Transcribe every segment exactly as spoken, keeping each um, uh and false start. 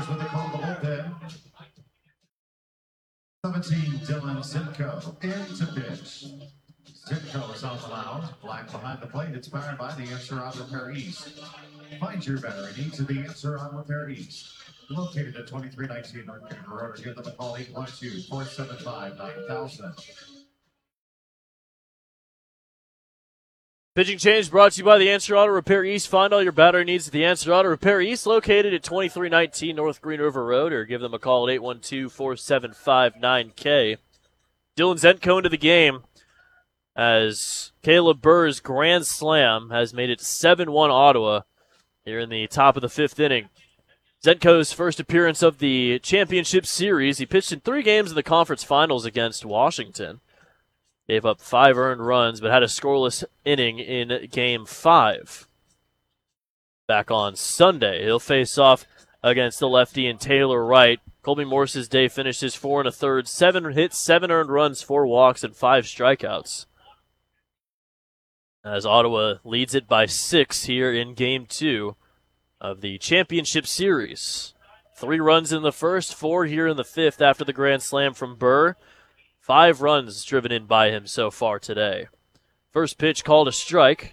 Brewers with a call to bullpen. seventeen, Dylan Zentko into pitch. Zentko is on the mound. Black behind the plate. It's powered by the Answer Auto Repair East. Find your battery needs at the Answer Auto Repair East. Located at twenty-three nineteen North Greenwood Road. Give them a call eight one two, four seven five, nine thousand. Pitching change brought to you by the Answer Auto Repair East. Find all your battery needs at the Answer Auto Repair East, located at twenty-three nineteen North Green River Road, or give them a call at eight one two, four seven five, nine K. Dylan Zentko into the game as Caleb Burr's grand slam has made it seven one Ottawa here in the top of the fifth inning. Zentko's first appearance of the championship series. He pitched in three games in the conference finals against Washington. Gave up five earned runs, but had a scoreless inning in Game five. Back on Sunday, he'll face off against the lefty and Taylor Wright. Colby Morse's day finished his four and a third, seven hits, seven earned runs, four walks, and five strikeouts. As Ottawa leads it by six here in Game two of the championship series. Three runs in the first, four here in the fifth after the grand slam from Burr. Five runs driven in by him so far today. First pitch called a strike.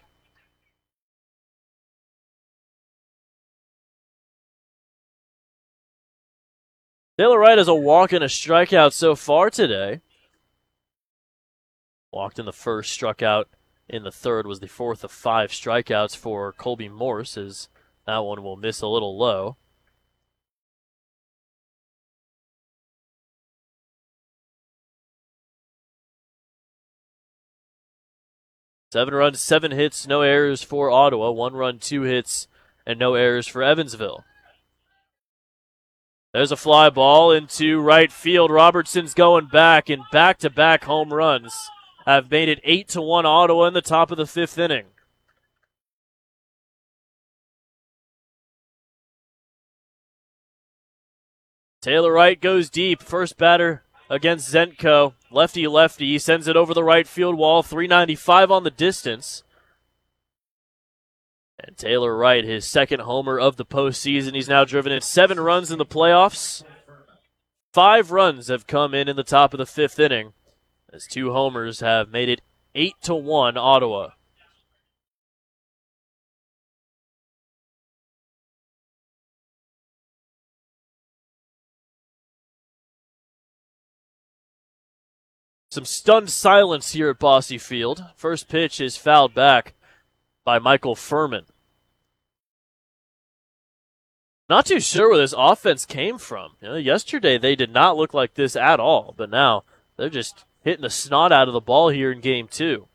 Taylor Wright has a walk and a strikeout so far today. Walked in the first, struck out in the third, was the fourth of five strikeouts for Colby Morse, as that one will miss a little low. Seven runs, seven hits, no errors for Ottawa. One run, two hits, and no errors for Evansville. There's a fly ball into right field. Robertson's going back, and back-to-back home runs have made it eight to one Ottawa in the top of the fifth inning. Taylor Wright goes deep. First batter against Zentko. Lefty-lefty. He sends it over the right field wall. three ninety-five on the distance. And Taylor Wright, his second homer of the postseason. He's now driven in seven runs in the playoffs. Five runs have come in in the top of the fifth inning, as two homers have made it eight to one Ottawa. Some stunned silence here at Bosse Field. First pitch is fouled back by Michael Furman. Not too sure where this offense came from. You know, yesterday they did not look like this at all, but now they're just hitting the snot out of the ball here in game two.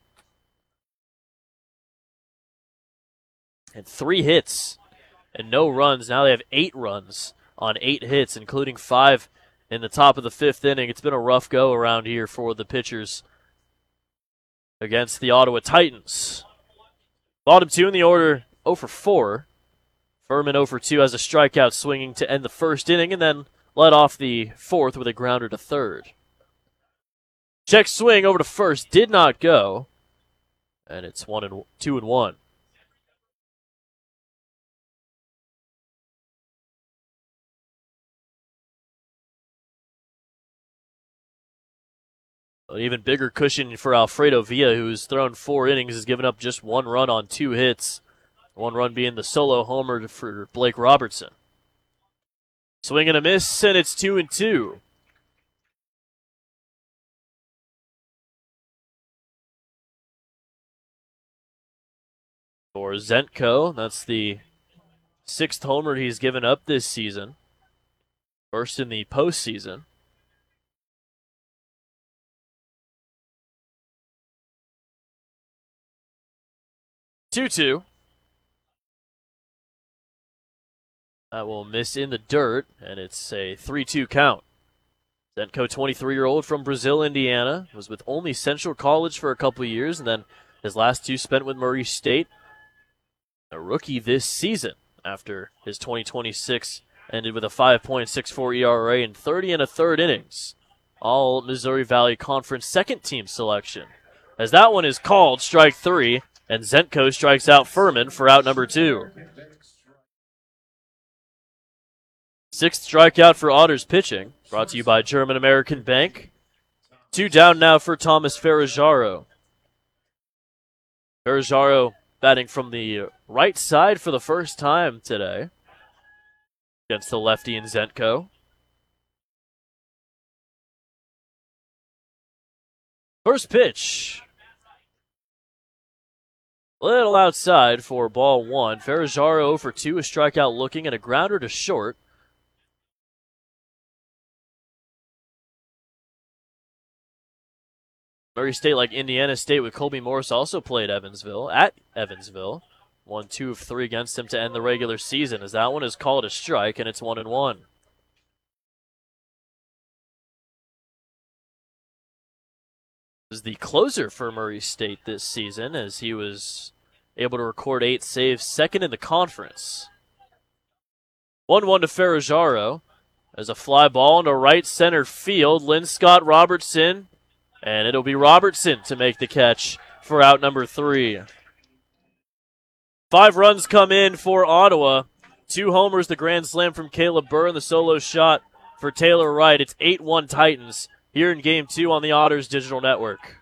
And three hits and no runs. Now they have eight runs on eight hits, including five in the top of the fifth inning. It's been a rough go around here for the pitchers against the Ottawa Titans. Bottom two in the order, oh for four. Furman oh for two has a strikeout swinging to end the first inning, and then led off the fourth with a grounder to third. Check swing over to first, did not go, and it's one and two and one. An even bigger cushion for Alfredo Villa, who's thrown four innings, has given up just one run on two hits. One run being the solo homer for Blake Robertson. Swing and a miss, and it's two and two. For Zentko, that's the sixth homer he's given up this season. First in the postseason. two two. That will miss in the dirt, and it's a three two count. Zentko, twenty-three-year-old from Brazil, Indiana, was with only Central College for a couple of years, and then his last two spent with Murray State. A rookie this season after his twenty twenty-six ended with a five point six four E R A in thirty and a third innings. All Missouri Valley Conference second team selection. As that one is called, strike three, and Zentko strikes out Furman for out number two. Sixth strikeout for Otters pitching, brought to you by German American Bank. Two down now for Thomas Ferrajaro. Ferrajaro batting from the right side for the first time today against the lefty in Zenko. First pitch. Little outside for ball one. Ferrajaro for two, a strikeout looking, and a grounder to short. Murray State, like Indiana State with Colby Morris, also played Evansville, at Evansville. Won two of three against him to end the regular season, as that one is called a strike, and it's one and one. Is the closer for Murray State this season, as he was able to record eight saves, second in the conference. one one to Ferrajaro, as a fly ball into right center field. Lynn Scott Robertson, and it'll be Robertson to make the catch for out number three. Five runs come in for Ottawa. Two homers, the grand slam from Caleb Burr, and the solo shot for Taylor Wright. It's eight one Titans here in game two on the Otters Digital Network.